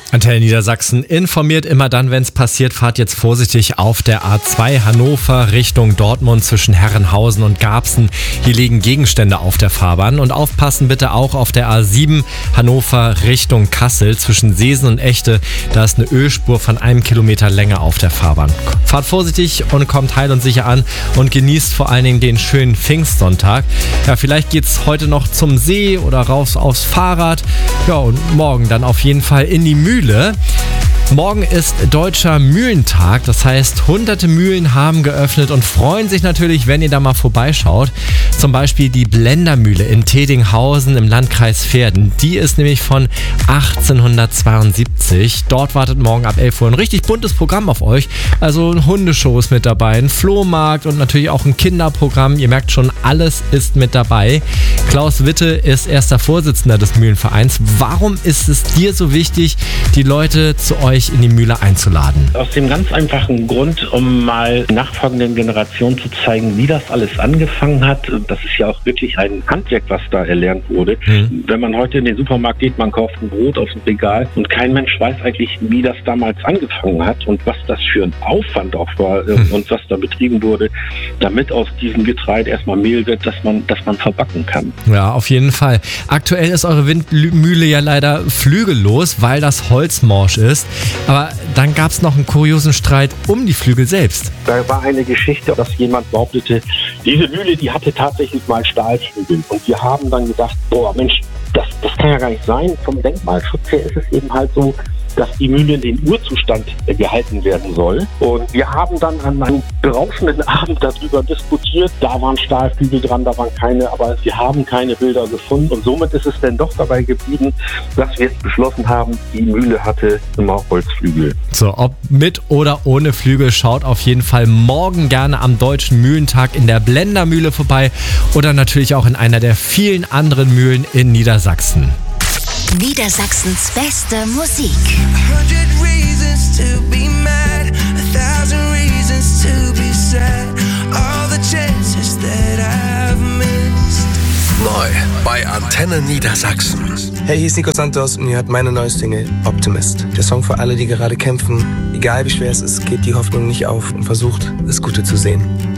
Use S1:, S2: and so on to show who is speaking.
S1: Antenne Niedersachsen informiert immer dann, wenn es passiert. Fahrt jetzt vorsichtig auf der A2 Hannover Richtung Dortmund zwischen Herrenhausen und Garbsen. Hier liegen Gegenstände auf der Fahrbahn. Und aufpassen bitte auch auf der A7 Hannover Richtung Kassel zwischen Seesen und Echte. Da ist eine Ölspur von 1 Kilometer Länge auf der Fahrbahn. Fahrt vorsichtig und kommt heil und sicher an und genießt vor allen Dingen den schönen Pfingstsonntag. Ja, vielleicht geht's heute noch zum See oder raus aufs Fahrrad. Ja, und morgen dann auf jeden Fall in die Mühle. Morgen ist Deutscher Mühlentag, das heißt, hunderte Mühlen haben geöffnet und freuen sich natürlich, wenn ihr da mal vorbeischaut. Zum Beispiel die Blendermühle in Tedinghausen im Landkreis Verden. Die ist nämlich von 1872. Dort wartet morgen ab 11 Uhr ein richtig buntes Programm auf euch. Also ein Hundeshow ist mit dabei, ein Flohmarkt und natürlich auch ein Kinderprogramm. Ihr merkt schon, alles ist mit dabei. Klaus Witte ist erster Vorsitzender des Mühlenvereins. Warum ist es dir so wichtig, die Leute zu euch in die Mühle einzuladen?
S2: Aus dem ganz einfachen Grund, um mal nachfolgenden Generationen zu zeigen, wie das alles angefangen hat. Das ist ja auch wirklich ein Handwerk, was da erlernt wurde. Wenn man heute in den Supermarkt geht, man kauft ein Brot aus dem Regal und kein Mensch weiß eigentlich, wie das damals angefangen hat und was das für ein Aufwand auch war und was da betrieben wurde, damit aus diesem Getreide erstmal Mehl wird, dass man verbacken kann.
S1: Ja, auf jeden Fall. Aktuell ist eure Windmühle ja leider flügellos, weil das Holz morsch ist. Aber dann gab es noch einen kuriosen Streit um die Flügel selbst.
S2: Da war eine Geschichte, dass jemand behauptete, diese Mühle, die hatte tatsächlich mal Stahlflügel. Und wir haben dann gedacht, boah Mensch, das kann ja gar nicht sein. Vom Denkmalschutz her ist es eben halt so, dass die Mühle in den Urzustand gehalten werden soll. Und wir haben dann an einem berauschenden Abend darüber diskutiert. Da waren Stahlflügel dran, da waren keine, aber wir haben keine Bilder gefunden. Und somit ist es dann doch dabei geblieben, dass wir jetzt beschlossen haben, die Mühle hatte immer Holzflügel.
S1: So, ob mit oder ohne Flügel, schaut auf jeden Fall morgen gerne am Deutschen Mühlentag in der Blendermühle vorbei oder natürlich auch in einer der vielen anderen Mühlen in Niedersachsen.
S3: Niedersachsens beste Musik.
S4: 100 reasons to be mad, 1,000 reasons to be sad, all the chances that I've missed.
S5: Neu bei Antenne Niedersachsen.
S6: Hey, hier ist Nico Santos und ihr hört meine neue Single Optimist. Der Song für alle, die gerade kämpfen. Egal wie schwer es ist, gebt die Hoffnung nicht auf und versucht, das Gute zu sehen.